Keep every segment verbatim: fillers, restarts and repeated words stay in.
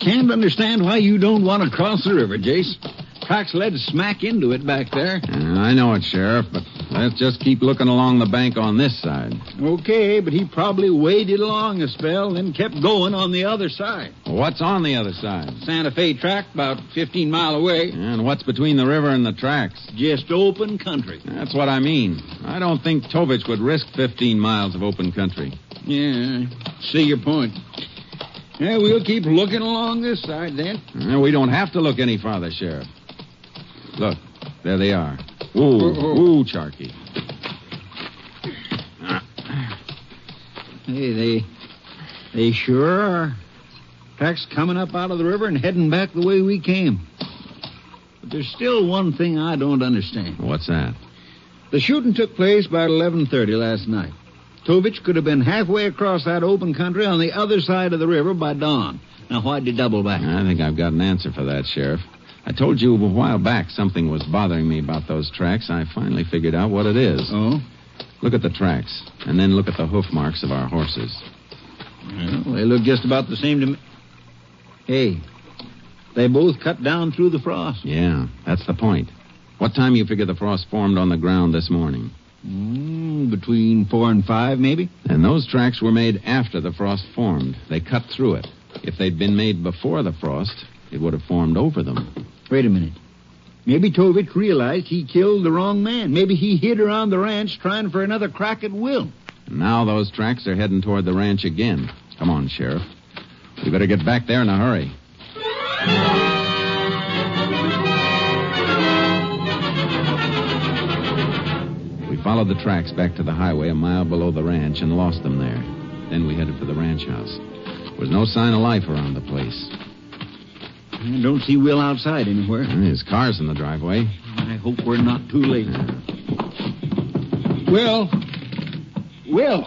can't understand why you don't want to cross the river, Jace. Tracks led smack into it back there. Uh, I know it, Sheriff, but let's just keep looking along the bank on this side. Okay, but he probably waded along a spell, then kept going on the other side. What's on the other side? Santa Fe track, about fifteen mile away. And what's between the river and the tracks? Just open country. That's what I mean. I don't think Tovich would risk fifteen miles of open country. Yeah, see your point. Yeah, we'll keep looking along this side, then. Uh, we don't have to look any farther, Sheriff. Look, there they are. Ooh, ooh, Charky. Hey, they they sure are. Tracks coming up out of the river and heading back the way we came. But there's still one thing I don't understand. What's that? The shooting took place about eleven thirty last night. Tovich could have been halfway across that open country on the other side of the river by dawn. Now, why'd you double back? I think I've got an answer for that, Sheriff. I told you a while back something was bothering me about those tracks. I finally figured out what it is. Oh? Look at the tracks, and then look at the hoof marks of our horses. Well, they look just about the same to me. Hey, they both cut down through the frost. Yeah, that's the point. What time you figure the frost formed on the ground this morning? Mm, between four and five, maybe? And those tracks were made after the frost formed. They cut through it. If they'd been made before the frost, it would have formed over them. Wait a minute. Maybe Tovich realized he killed the wrong man. Maybe he hid around the ranch trying for another crack at Will. And now those tracks are heading toward the ranch again. Come on, Sheriff. We better get back there in a hurry. We followed the tracks back to the highway a mile below the ranch and lost them there. Then we headed for the ranch house. There was no sign of life around the place. I don't see Will outside anywhere. His car's in the driveway. I hope we're not too late. Will! Will!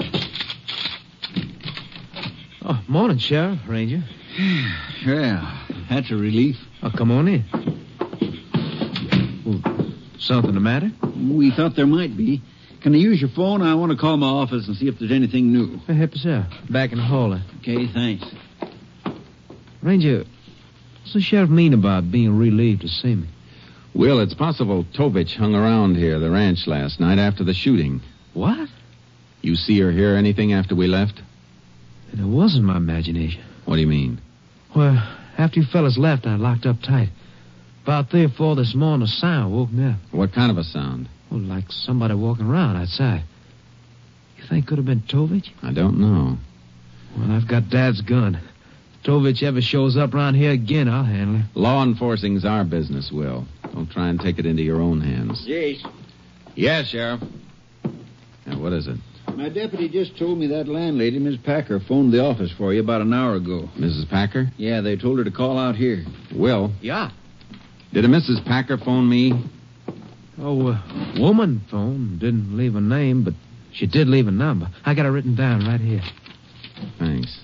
Oh, morning, Sheriff, Ranger. Yeah, that's a relief. Oh, come on in. Well, something the matter? We thought there might be. Can I use your phone? I want to call my office and see if there's anything new. Hey, happy, sir. Back in the hall. Okay, thanks. Ranger, what's the sheriff mean about being relieved to see me? Will, it's possible Tovich hung around here, the ranch, last night after the shooting. What? You see or hear anything after we left? And it wasn't my imagination. What do you mean? Well, after you fellas left, I locked up tight. About three or four this morning, a sound woke me up. What kind of a sound? Well, like somebody walking around outside. You think could have been Tovich? I don't know. Well, I've got Dad's gun. If Tovich ever shows up around here again, I'll handle him. Law enforcing's our business, Will. Don't try and take it into your own hands. Yes. Yes, Sheriff. Now, what is it? My deputy just told me that landlady, Miss Packer, phoned the office for you about an hour ago. Missus Packer? Yeah, they told her to call out here. Will? Yeah. Did a Missus Packer phone me? Oh, uh, woman phone. Didn't leave a name, but she did leave a number. I got it written down right here. Thanks.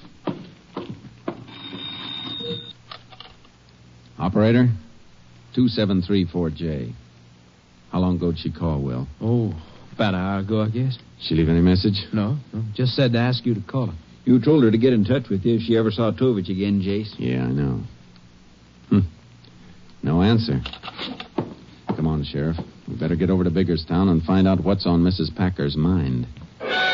Operator? two seven three four J. How long ago did she call, Will? Oh, about an hour ago, I guess. She leave any message? No, no. Just said to ask you to call her. You told her to get in touch with you if she ever saw Tovich again, Jace. Yeah, I know. Hmm. No answer. Come on, Sheriff. We better get over to Biggerstown and find out what's on Missus Packer's mind.